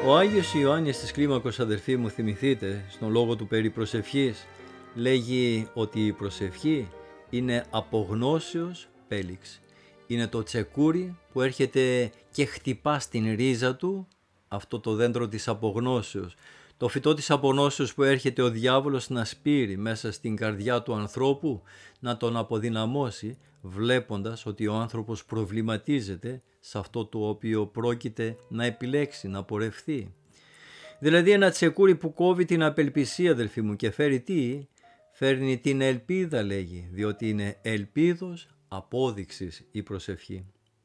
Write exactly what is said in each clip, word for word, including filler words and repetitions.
Ο Άγιος Ιωάννης της Κλίμακος, αδερφοί μου, θυμηθείτε, στον λόγο του περί προσευχής, λέγει ότι η προσευχή είναι απογνώσεως πέληξ. Είναι το τσεκούρι που έρχεται και χτυπά στην ρίζα του αυτό το δέντρο της απογνώσεως. Το φυτό της απογνώσεως που έρχεται ο διάβολος να σπείρει μέσα στην καρδιά του ανθρώπου, να τον αποδυναμώσει, βλέποντας ότι ο άνθρωπος προβληματίζεται σε αυτό το οποίο πρόκειται να επιλέξει, να πορευθεί. Δηλαδή ένα τσεκούρι που κόβει την απελπισία, αδελφοί μου, και φέρει τι? Φέρνει την ελπίδα, λέγει, διότι είναι ελπίδος απόδειξης η προσευχή.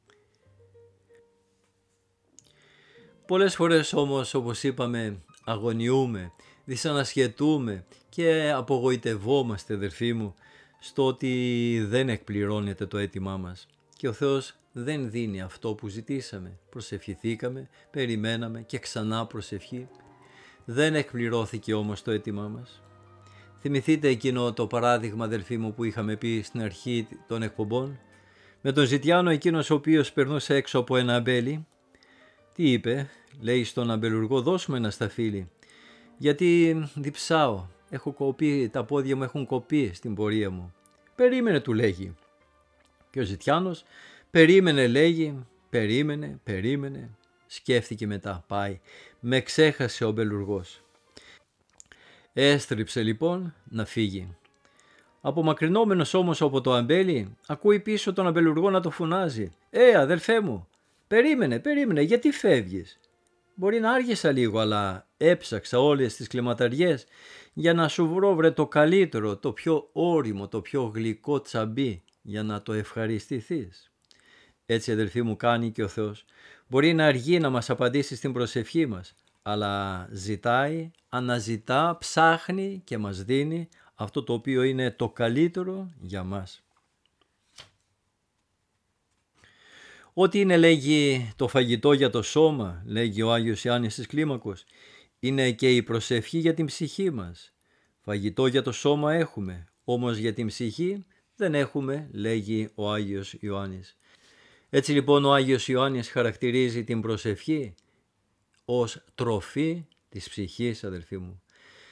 Πολλές φορές όμως, όπως είπαμε, αγωνιούμε, δυσανασχετούμε και απογοητευόμαστε, αδελφοί μου, στο ότι δεν εκπληρώνεται το αίτημά μας και ο Θεός δεν δίνει αυτό που ζητήσαμε. Προσευχηθήκαμε, περιμέναμε και ξανά προσευχή. Δεν εκπληρώθηκε όμως το αίτημά μας. Θυμηθείτε εκείνο το παράδειγμα, αδελφοί μου, που είχαμε πει στην αρχή των εκπομπών, με τον Ζητιάνο, εκείνος ο οποίος περνούσε έξω από ένα αμπέλι. Τι είπε? Λέει στον αμπελουργό, δώσ' μου ένα σταφύλι, γιατί διψάω, έχω κοπεί, τα πόδια μου έχουν κοπεί στην πορεία μου. Περίμενε, του λέγει. Και ο Ζητιάνος περίμενε, λέγει, περίμενε, περίμενε, σκέφτηκε μετά, πάει, με ξέχασε ο αμπελουργός. Έστριψε λοιπόν να φύγει. Απομακρυνόμενος όμως από το αμπέλι, ακούει πίσω τον αμπελουργό να το φωνάζει. «Ε, αδελφέ μου, περίμενε, περίμενε, γιατί φεύγεις? Μπορεί να άργησα λίγο, αλλά έψαξα όλες τις κλιματαριές για να σου βρω, βρε, το καλύτερο, το πιο ώριμο, το πιο γλυκό τσαμπί, για να το ευχαριστηθείς». Έτσι, αδελφοί μου, κάνει και ο Θεός. Μπορεί να αργεί να μας απαντήσει στην προσευχή μας, αλλά ζητάει, αναζητά, ψάχνει και μας δίνει αυτό το οποίο είναι το καλύτερο για μας. Ό,τι είναι, λέγει, το φαγητό για το σώμα, λέγει ο Άγιος Ιωάννης της Κλίμακος, είναι και η προσευχή για την ψυχή μας. Φαγητό για το σώμα έχουμε, όμως για την ψυχή δεν έχουμε, λέγει ο Άγιος Ιωάννης. Έτσι λοιπόν ο Άγιος Ιωάννης χαρακτηρίζει την προσευχή ως τροφή της ψυχής, αδελφοί μου.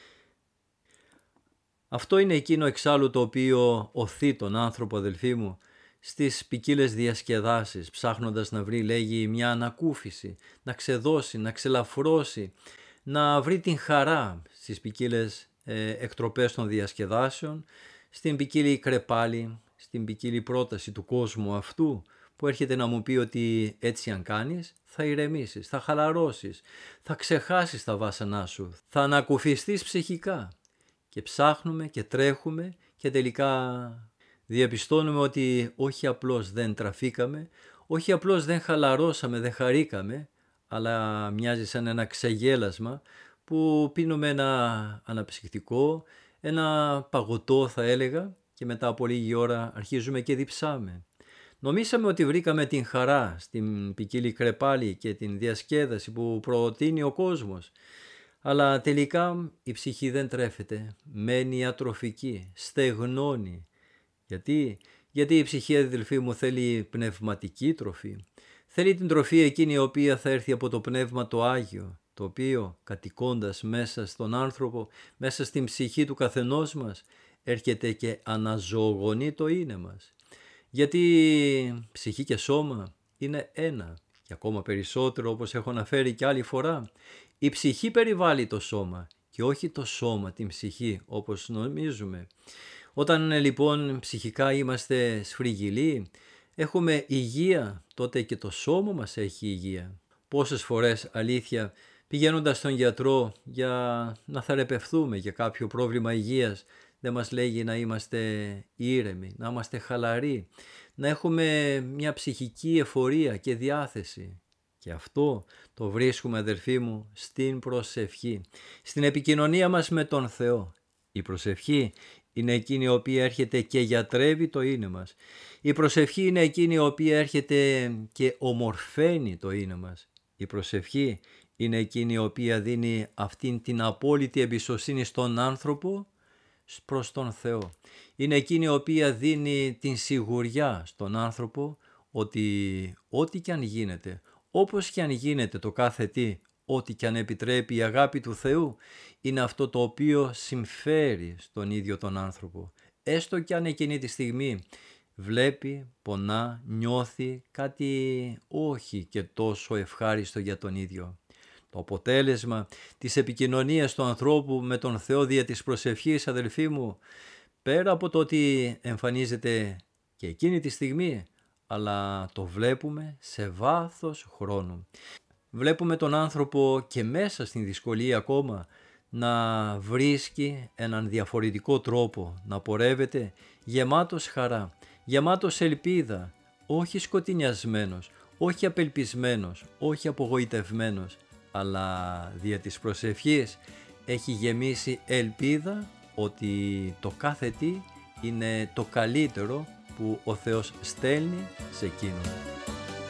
Αυτό είναι εκείνο εξάλλου το οποίο οθεί τον άνθρωπο, αδελφοί μου, στις ποικίλες διασκεδάσεις, ψάχνοντας να βρει, λέγει, μια ανακούφιση, να ξεδώσει, να ξελαφρώσει, να βρει την χαρά στις ποικίλες ε, εκτροπές των διασκεδάσεων, στην ποικίλη κρεπάλη, στην ποικίλη πρόταση του κόσμου αυτού, που έρχεται να μου πει ότι έτσι αν κάνεις θα ηρεμήσεις, θα χαλαρώσεις, θα ξεχάσεις τα βάσανά σου, θα ανακουφιστείς ψυχικά. Και ψάχνουμε και τρέχουμε και τελικά διαπιστώνουμε ότι όχι απλώς δεν τραφήκαμε, όχι απλώς δεν χαλαρώσαμε, δεν χαρήκαμε, αλλά μοιάζει σαν ένα ξεγέλασμα που πίνουμε ένα αναψυκτικό, ένα παγωτό θα έλεγα, και μετά από λίγη ώρα αρχίζουμε και διψάμε. Νομίσαμε ότι βρήκαμε την χαρά στην ποικίλη κρεπάλη και την διασκέδαση που προτείνει ο κόσμος, αλλά τελικά η ψυχή δεν τρέφεται, μένει ατροφική, στεγνώνει. Γιατί? Γιατί η ψυχή, αδελφοί μου, θέλει πνευματική τροφή. Θέλει την τροφή εκείνη η οποία θα έρθει από το Πνεύμα το Άγιο, το οποίο κατοικώντας μέσα στον άνθρωπο, μέσα στην ψυχή του καθενός μας, έρχεται και αναζωογονεί το είναι μας. Γιατί ψυχή και σώμα είναι ένα, και ακόμα περισσότερο, όπως έχω αναφέρει και άλλη φορά, η ψυχή περιβάλλει το σώμα και όχι το σώμα την ψυχή όπως νομίζουμε. Όταν λοιπόν ψυχικά είμαστε σφριγγυλοί, έχουμε υγεία, τότε και το σώμα μας έχει υγεία. Πόσες φορές, αλήθεια, πηγαίνοντας στον γιατρό για να θεραπευθούμε για κάποιο πρόβλημα υγείας, δεν μας λέγει να είμαστε ήρεμοι, να είμαστε χαλαροί, να έχουμε μια ψυχική εφορία και διάθεση. Και αυτό το βρίσκουμε, αδελφοί μου, στην προσευχή, στην επικοινωνία μας με τον Θεό. Η προσευχή είναι εκείνη η οποία έρχεται και γιατρεύει το είναι μας. Η προσευχή είναι εκείνη η οποία έρχεται και ομορφαίνει το είναι μας. Η προσευχή είναι εκείνη η οποία δίνει αυτήν την απόλυτη εμπιστοσύνη στον άνθρωπο προς τον Θεό. Είναι εκείνη η οποία δίνει την σιγουριά στον άνθρωπο ότι ό,τι και αν γίνεται, όπως και αν γίνεται το κάθε τι, ό,τι και αν επιτρέπει η αγάπη του Θεού, είναι αυτό το οποίο συμφέρει στον ίδιο τον άνθρωπο. Έστω κι αν εκείνη τη στιγμή βλέπει, πονά, νιώθει κάτι όχι και τόσο ευχάριστο για τον ίδιο. Το αποτέλεσμα της επικοινωνίας του ανθρώπου με τον Θεό δια της προσευχής, αδελφοί μου, πέρα από το ότι εμφανίζεται και εκείνη τη στιγμή, αλλά το βλέπουμε σε βάθος χρόνου. Βλέπουμε τον άνθρωπο και μέσα στην δυσκολία ακόμα να βρίσκει έναν διαφορετικό τρόπο, να πορεύεται γεμάτος χαρά, γεμάτος ελπίδα, όχι σκοτεινιασμένος, όχι απελπισμένος, όχι απογοητευμένος, αλλά δια της προσευχής έχει γεμίσει ελπίδα ότι το κάθε τι είναι το καλύτερο που ο Θεός στέλνει σε εκείνον.